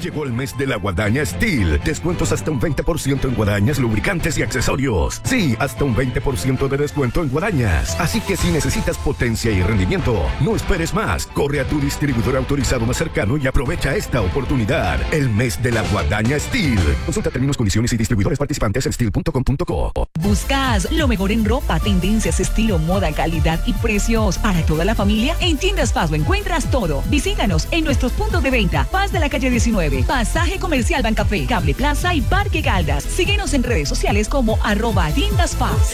Llegó el mes de la Guadaña Steel. Descuentos hasta un 20% en guadañas, lubricantes y accesorios. Sí, hasta un 20% de descuento en guadañas. Así que si necesitas potencia y rendimiento, no esperes más. Corre a tu distribuidor autorizado más cercano y aprovecha esta oportunidad. El mes de la Guadaña Steel. Consulta términos, condiciones y distribuidores participantes en steel.com.co. ¿Buscas lo mejor en ropa, tendencias, estilo, moda, calidad y precios para toda la familia? En Tiendas Paz lo encuentras todo. Visítanos en nuestros puntos de venta. Paz de la calle 19, Pasaje Comercial Bancafé, Cable Plaza y Parque Caldas. Síguenos en redes sociales como @Tiendas Paz.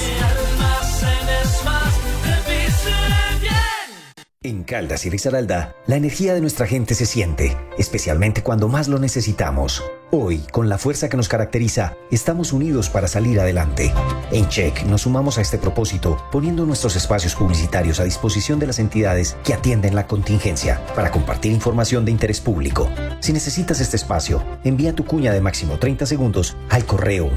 En Caldas y Risaralda, la energía de nuestra gente se siente, especialmente cuando más lo necesitamos. Hoy, con la fuerza que nos caracteriza, estamos unidos para salir adelante. En Check nos sumamos a este propósito, poniendo nuestros espacios publicitarios a disposición de las entidades que atienden la contingencia para compartir información de interés público. Si necesitas este espacio, envía tu cuña de máximo 30 segundos al correo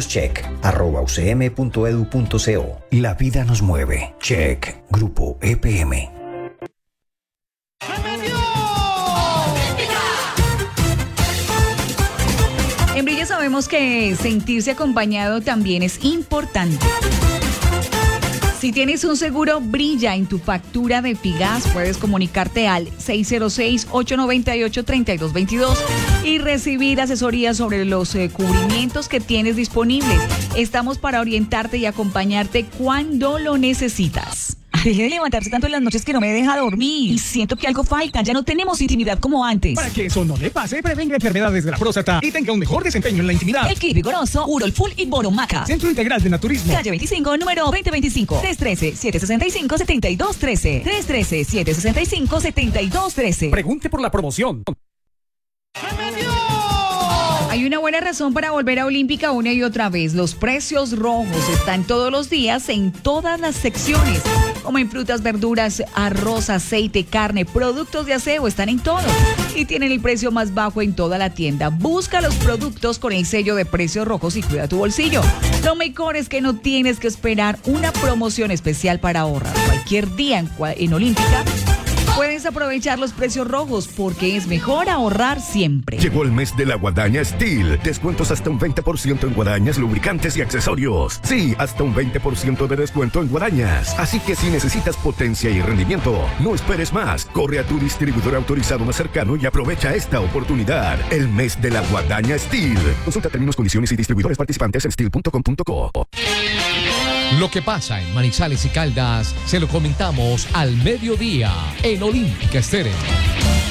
medioscheck@ucm.edu.co. La vida nos mueve. Check. Grupo EPM. En Brilla sabemos que sentirse acompañado también es importante. Si tienes un seguro Brilla en tu factura de Figas, puedes comunicarte al 606-898-3222 y recibir asesoría sobre los cubrimientos que tienes disponibles. Estamos para orientarte y acompañarte cuando lo necesitas. Deje de levantarse tanto en las noches que no me deja dormir. Y siento que algo falta. Ya no tenemos intimidad como antes. Para que eso no le pase, prevenga enfermedades de la próstata y tenga un mejor desempeño en la intimidad. El Kit Vigoroso, Urolfull y Boromaca. Centro Integral de Naturismo. Calle 25, número 2025. 313-765-7213. 313-765-7213. Pregunte por la promoción. Hay una buena razón para volver a Olímpica una y otra vez. Los precios rojos están todos los días en todas las secciones. Como en frutas, verduras, arroz, aceite, carne, productos de aseo, están en todo. Y tienen el precio más bajo en toda la tienda. Busca los productos con el sello de precios rojos y cuida tu bolsillo. Lo mejor es que no tienes que esperar una promoción especial para ahorrar. Cualquier día en Olímpica puedes aprovechar los precios rojos porque es mejor ahorrar siempre. Llegó el mes de la Guadaña Steel. Descuentos hasta un 20% en guadañas, lubricantes y accesorios. Sí, hasta un 20% de descuento en guadañas. Así que si necesitas potencia y rendimiento, no esperes más. Corre a tu distribuidor autorizado más cercano y aprovecha esta oportunidad. El mes de la Guadaña Steel. Consulta términos, condiciones y distribuidores participantes en steel.com.co. Lo que pasa en Manizales y Caldas se lo comentamos al mediodía en Olímpica Estéreo.